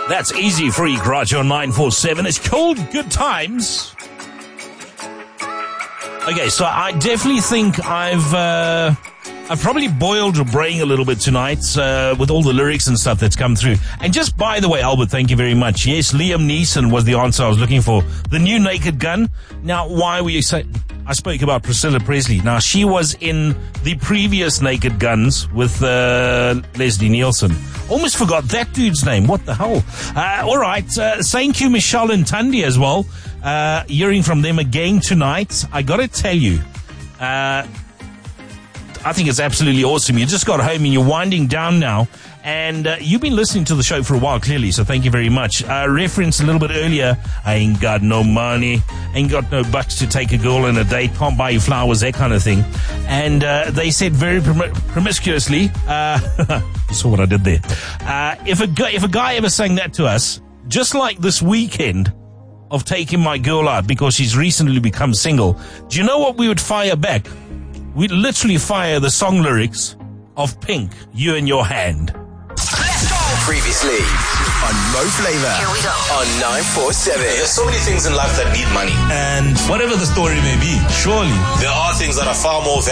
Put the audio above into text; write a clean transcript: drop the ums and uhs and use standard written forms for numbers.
That's Easy Freak right here on 947. It's called Good Times. Okay, so I definitely think I've probably boiled your brain a little bit tonight with all the lyrics and stuff that's come through. And just by the way, Albert, thank you very much. Yes, Liam Neeson was the answer I was looking for. The new Naked Gun. Now, why were you saying... I spoke about Priscilla Presley. Now, she was in the previous Naked Guns with Leslie Nielsen. Almost forgot that dude's name. What the hell? All right. Thank you, Michelle and Tandy as well. Hearing from them again tonight. I got to tell you, I think it's absolutely awesome. You just got home and you're winding down now. And you've been listening to the show for a while, clearly, so thank you very much. Reference a little bit earlier, I ain't got no money, ain't got no bucks to take a girl on a date, can't buy you flowers, that kind of thing. And they said very promiscuously, you saw what I did there. If a guy ever sang that to us, just like this weekend of taking my girl out because she's recently become single, do you know what we would fire back? We'd literally fire the song lyrics of Pink, You in Your Hand. Previously on Mo Flavor. Here we go. On 947. There's so many things in life that need money. And whatever the story may be, surely There are things that are far more